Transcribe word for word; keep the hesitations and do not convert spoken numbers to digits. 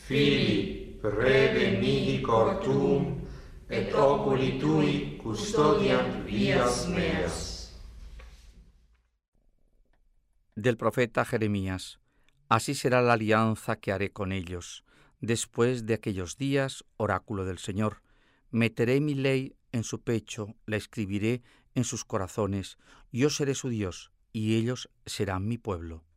Fili, preveniditor tuum, et oculi tui custodiant vias meas. Del profeta Jeremías. Así será la alianza que haré con ellos. Después de aquellos días, oráculo del Señor, meteré mi ley en su pecho, la escribiré en sus corazones. Yo seré su Dios, y ellos serán mi pueblo.